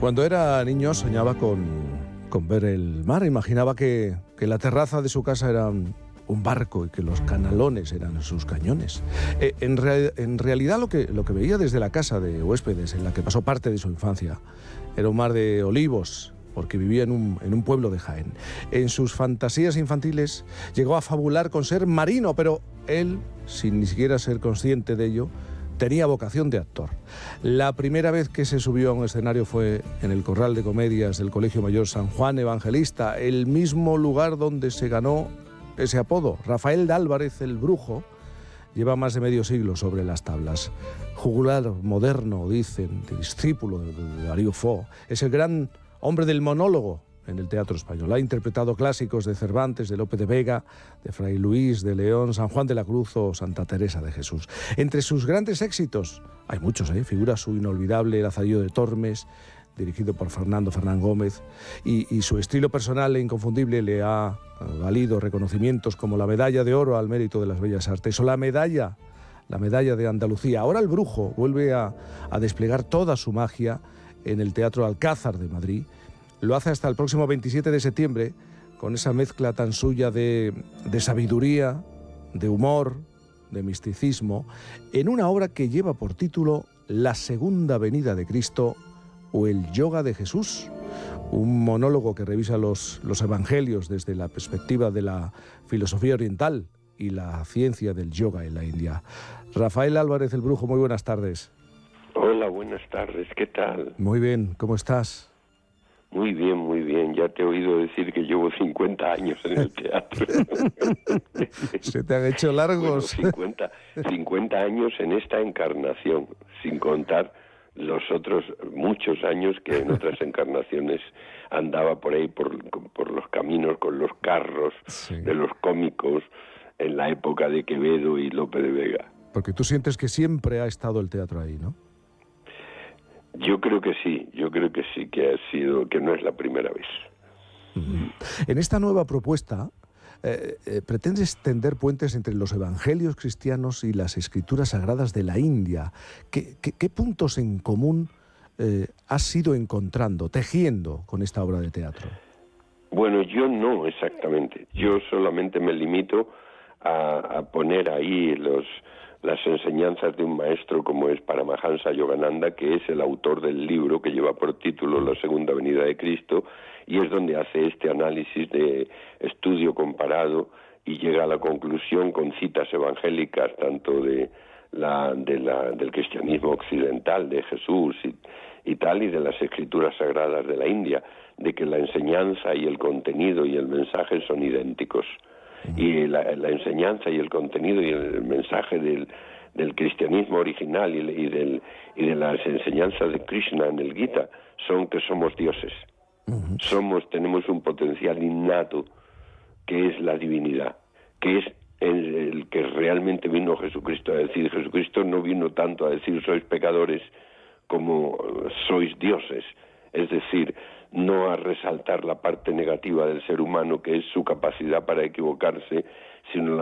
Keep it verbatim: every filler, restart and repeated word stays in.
Cuando era niño soñaba con, con ver el mar. Imaginaba que, que la terraza de su casa era un, un barco y que los canalones eran sus cañones. Eh, en, re, en realidad lo que, lo que veía desde la casa de huéspedes en la que pasó parte de su infancia era un mar de olivos, porque vivía en un, en un pueblo de Jaén. En sus fantasías infantiles llegó a fabular con ser marino, pero él, sin ni siquiera ser consciente de ello, tenía vocación de actor. La primera vez que se subió a un escenario fue en el Corral de Comedias del Colegio Mayor San Juan Evangelista, el mismo lugar donde se ganó ese apodo. Rafael de Álvarez, el Brujo, lleva más de medio siglo sobre las tablas. Juglar moderno, dicen, discípulo de Darío Fo. Es el gran hombre del monólogo en el teatro español. Ha interpretado clásicos de Cervantes, de Lope de Vega, de Fray Luis de León, San Juan de la Cruz o Santa Teresa de Jesús. Entre sus grandes éxitos, hay muchos, ¿eh? Figura su inolvidable Lazarillo de Tormes, dirigido por Fernando Fernán Gómez, y, y su estilo personal e inconfundible le ha valido reconocimientos como la Medalla de Oro al Mérito de las Bellas Artes o la Medalla, la Medalla de Andalucía. Ahora el Brujo vuelve a, a desplegar toda su magia en el Teatro Alcázar de Madrid. Lo hace hasta el próximo veintisiete de septiembre, con esa mezcla tan suya de, de sabiduría, de humor, de misticismo, en una obra que lleva por título La Segunda Venida de Cristo o el Yoga de Jesús, un monólogo que revisa los, los evangelios desde la perspectiva de la filosofía oriental y la ciencia del yoga en la India. Rafael Álvarez, el Brujo, muy buenas tardes. Hola, buenas tardes, ¿qué tal? Muy bien, ¿cómo estás? Muy bien, muy bien. Ya te he oído decir que llevo cincuenta años en el teatro. ¿Se te han hecho largos? Bueno, cincuenta, cincuenta años en esta encarnación, sin contar los otros muchos años que en otras encarnaciones andaba por ahí, por, por los caminos, con los carros, sí, de los cómicos, en la época de Quevedo y Lope de Vega. Porque tú sientes que siempre ha estado el teatro ahí, ¿no? Yo creo que sí, yo creo que sí, que ha sido, que no es la primera vez. Uh-huh. En esta nueva propuesta, eh, eh, pretendes tender puentes entre los evangelios cristianos y las escrituras sagradas de la India. ¿Qué, qué, qué puntos en común eh, has ido encontrando, tejiendo con esta obra de teatro? Bueno, yo no exactamente. Yo solamente me limito a, a poner ahí los... las enseñanzas de un maestro como es Paramahansa Yogananda, que es el autor del libro que lleva por título La Segunda Venida de Cristo, y es donde hace este análisis de estudio comparado y llega a la conclusión con citas evangélicas tanto de la, de la, del cristianismo occidental, de Jesús y, y tal, y de las escrituras sagradas de la India, de que la enseñanza y el contenido y el mensaje son idénticos. Y la, la enseñanza y el contenido y el mensaje del, del cristianismo original y, y, del, y de las enseñanzas de Krishna en el Gita son que somos dioses. Uh-huh. Somos, tenemos un potencial innato que es la divinidad, que es el, el que realmente vino Jesucristo a decir. Jesucristo no vino tanto a decir sois pecadores como sois dioses, es decir, no a resaltar la parte negativa del ser humano, que es su capacidad para equivocarse, sino la